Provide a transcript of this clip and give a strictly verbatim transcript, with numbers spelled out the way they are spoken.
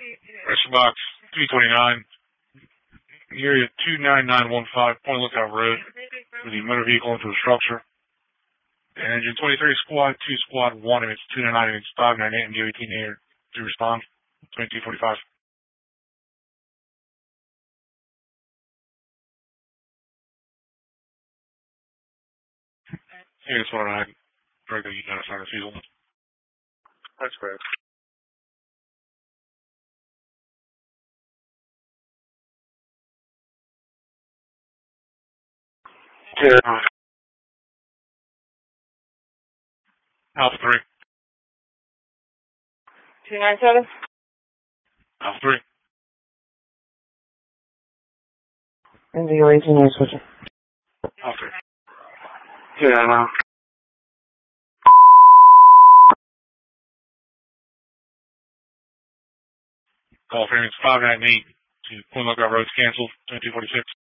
Rescue box three twenty-nine. Area two nine nine one five, Point Lookout Road, with the motor vehicle into a structure. And engine twenty-three squad, two squad, one, and it's two nine nine, and it's five nine eight, and D eighteen here to respond. twenty-two forty-five. Here, that's what I had. Regular, you got to sign the diesel. That's correct. Yeah. Alpha three. two nine seven? Alpha three. And the eighteen is switching. Alpha three. Yeah, I know. Call Phoenix five nine eight to Point Lookout Road's canceled, twenty-two forty-six.